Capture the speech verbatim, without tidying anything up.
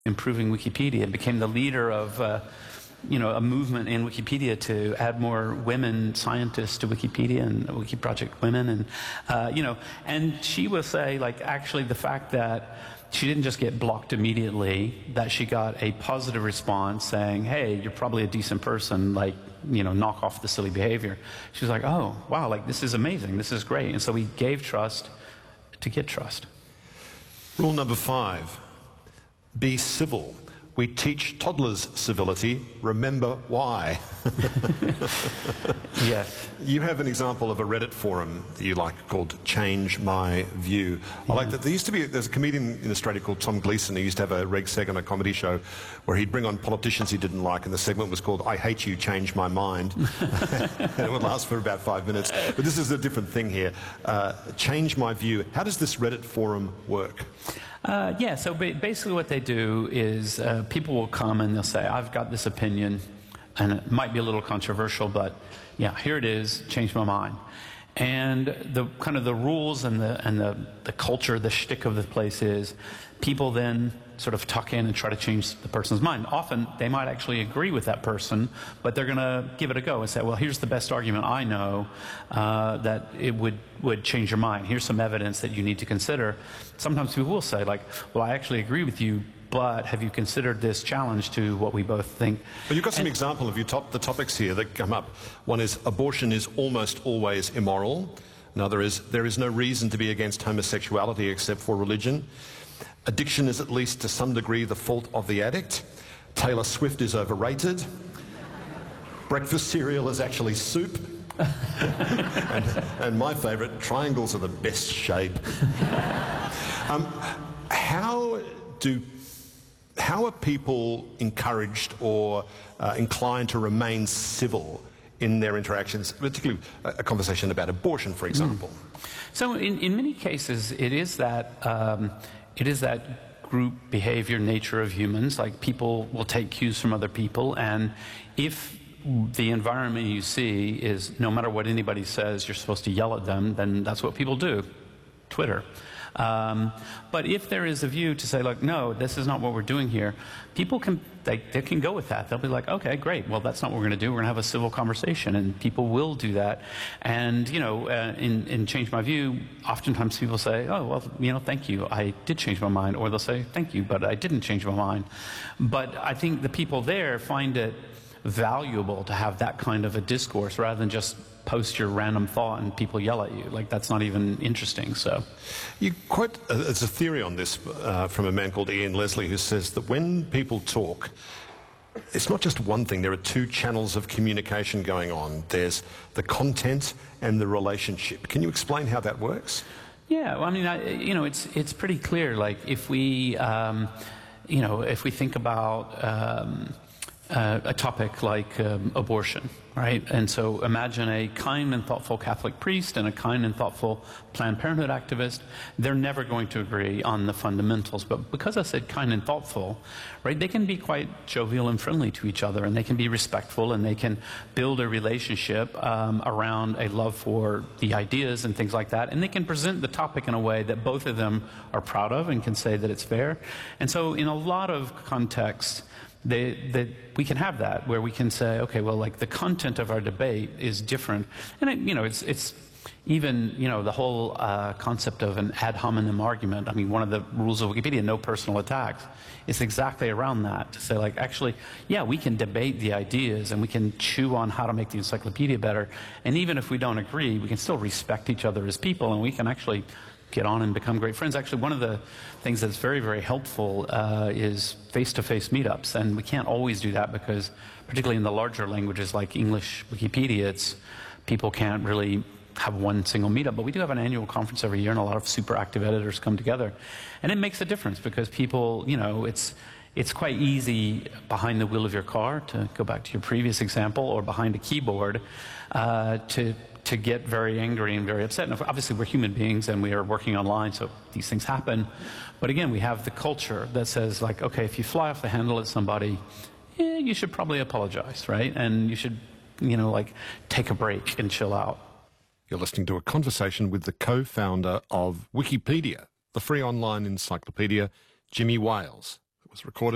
improving Wikipedia, became the leader of uh, you know, a movement in Wikipedia to add more women scientists to Wikipedia and Wiki Project Women, and uh, you know, and she will say, like, actually the fact that she didn't just get blocked immediately, that she got a positive response saying, hey, you're probably a decent person, like, you know, knock off the silly behavior. She was like, oh, wow, like, this is amazing, this is great. And so we gave trust to get trust. Rule number five, be civil. We teach toddlers civility, remember why. Yes. You have an example of a Reddit forum that you like called Change My View. I yeah. like that. There used to be, there's a comedian in Australia called Tom Gleeson who used to have a reg seg on a comedy show where he'd bring on politicians he didn't like, and the segment was called I Hate You, Change My Mind. And it would last for about five minutes. But this is a different thing here. Uh, Change My View. How does this Reddit forum work? Uh, yeah, so ba basically what they do is uh, people will come and they'll say, I've got this opinion, and it might be a little controversial, but yeah, here it is, changed my mind. And the kind of the rules and the, and the, the culture, the shtick of the place is people then sort of tuck in and try to change the person's mind. Often they might actually agree with that person, but they're going to give it a go and say, well, here's the best argument I know uh, that it would, would change your mind. Here's some evidence that you need to consider. Sometimes people will say, like, well, I actually agree with you, but have you considered this challenge to what we both think? But you've got some and, example of your top, the topics here that come up. One is abortion is almost always immoral. Another is there is no reason to be against homosexuality except for religion. Addiction is at least to some degree the fault of the addict. Taylor Swift is overrated. Breakfast cereal is actually soup. and, and my favourite, triangles are the best shape. um, how do how are people encouraged or uh, inclined to remain civil in their interactions, particularly a conversation about abortion, for example? Mm. So in, in many cases, it is that um, it is that group behavior nature of humans. Like, people will take cues from other people, and if the environment you see is no matter what anybody says, you're supposed to yell at them, then that's what people do. Twitter. Um, but if there is a view to say, like, no, this is not what we're doing here, people can, they, they can go with that. They'll be like, okay, great, well, that's not what we're going to do. We're going to have a civil conversation, and people will do that. And, you know, uh, in, in Change My View, oftentimes people say, oh, well, you know, thank you, I did change my mind. Or they'll say, thank you, but I didn't change my mind. But I think the people there find it valuable to have that kind of a discourse rather than just post your random thought and people yell at you. Like, that's not even interesting. So you quote uh, there's a theory on this uh, from a man called Ian Leslie, who says that when people talk, it's not just one thing. There are two channels of communication going on. There's the content and the relationship. Can you explain how that works? Yeah, well, I mean, I, you know, it's it's pretty clear. Like, if we um, you know, if we think about um, Uh, a topic like um, abortion, right? And so imagine a kind and thoughtful Catholic priest and a kind and thoughtful Planned Parenthood activist. They're never going to agree on the fundamentals. But because I said kind and thoughtful, right, they can be quite jovial and friendly to each other, and they can be respectful, and they can build a relationship um, around a love for the ideas and things like that. And they can present the topic in a way that both of them are proud of and can say that it's fair. And so in a lot of contexts, They, that we can have that, where we can say, okay, well, like, the content of our debate is different. And, it, you know, it's, it's even, you know, the whole uh, concept of an ad hominem argument. I mean, one of the rules of Wikipedia, no personal attacks, is exactly around that, to say, like, actually, yeah, we can debate the ideas and we can chew on how to make the encyclopedia better. And even if we don't agree, we can still respect each other as people, and we can actually get on and become great friends. Actually, one of the things that's very, very helpful uh, is face-to-face meetups, and we can't always do that because, particularly in the larger languages like English Wikipedia, it's people can't really have one single meetup. But we do have an annual conference every year, and a lot of super active editors come together, and it makes a difference because people, you know, it's it's quite easy behind the wheel of your car, to go back to your previous example, or behind a keyboard, uh, to to get very angry and very upset. And obviously we're human beings and we are working online, so these things happen. But again, we have the culture that says, like, okay, if you fly off the handle at somebody, eh, you should probably apologize, right? And you should, you know, like, take a break and chill out. You're listening to a conversation with the co-founder of Wikipedia, the free online encyclopedia, Jimmy Wales. It was recorded